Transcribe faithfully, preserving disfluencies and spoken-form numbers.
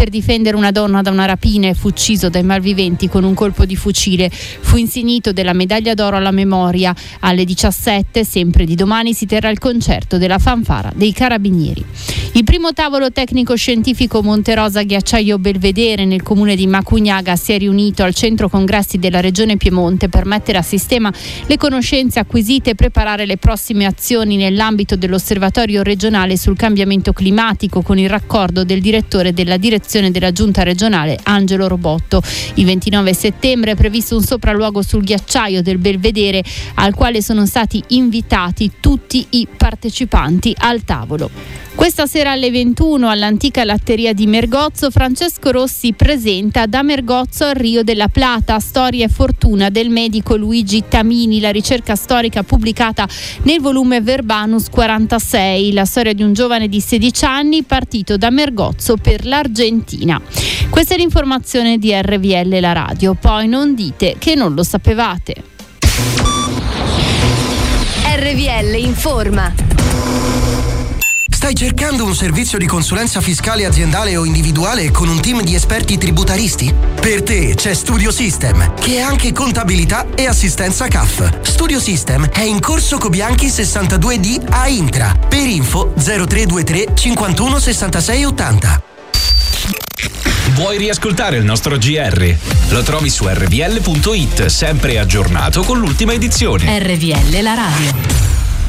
per difendere una donna da una rapina e fu ucciso dai malviventi con un colpo di fucile. Fu insignito della medaglia d'oro alla memoria. Alle diciassette, sempre di domani, si terrà il concerto della fanfara dei Carabinieri. Il primo tavolo tecnico-scientifico Monterosa Ghiacciaio Belvedere nel comune di Macugnaga si è riunito al centro congressi della regione Piemonte per mettere a sistema le conoscenze acquisite e preparare le prossime azioni nell'ambito dell'osservatorio regionale sul cambiamento climatico, con il raccordo del direttore della direzione della giunta regionale Angelo Robotto. Il ventinove settembre è previsto un sopralluogo sul ghiacciaio del Belvedere, al quale sono stati invitati tutti i partecipanti al tavolo. Questa sera alle ventuno all'antica latteria di Mergozzo, Francesco Rossi presenta Da Mergozzo al Rio della Plata, storia e fortuna del medico Luigi Tamini, la ricerca storica pubblicata nel volume Verbanus quarantasei, la storia di un giovane di sedici anni partito da Mergozzo per l'Argentina. Questa è l'informazione di R V L La Radio, poi non dite che non lo sapevate. R V L informa. Stai cercando un servizio di consulenza fiscale aziendale o individuale con un team di esperti tributaristi? Per te c'è Studio System, che è anche contabilità e assistenza C A F. Studio System è in corso Cobianchi sessantadue D a Intra. Per info zero tre due tre cinquantuno sessantasei ottanta. Vuoi riascoltare il nostro G R? Lo trovi su erre vu elle punto it, sempre aggiornato con l'ultima edizione. R V L La Radio.